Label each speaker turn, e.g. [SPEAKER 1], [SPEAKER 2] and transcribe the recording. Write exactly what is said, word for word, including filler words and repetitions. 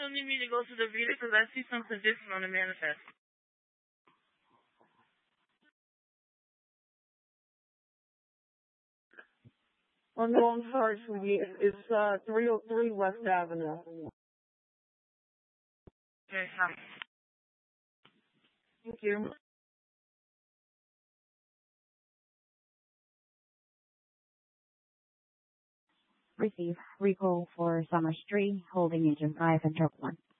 [SPEAKER 1] still need me to go to the Vita because I see some condition on the manifest.
[SPEAKER 2] Oh, no, I'm sorry, sweetie. It's uh, three oh three West Avenue.
[SPEAKER 1] Okay, hi.
[SPEAKER 2] Thank you.
[SPEAKER 3] Receive. Recall for Summer Street, holding agent five and drop one.